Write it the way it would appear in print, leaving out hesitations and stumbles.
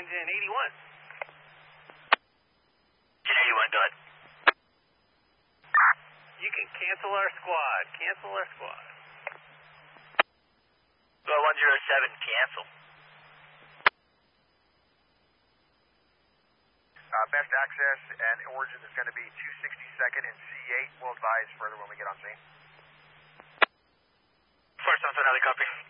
Engine 81. Engine 81, go ahead. You can cancel our squad. Cancel our squad. Go 107, cancel. Best access and origin is going to be 262nd and C8. We'll advise further when we get on scene. First on another copy.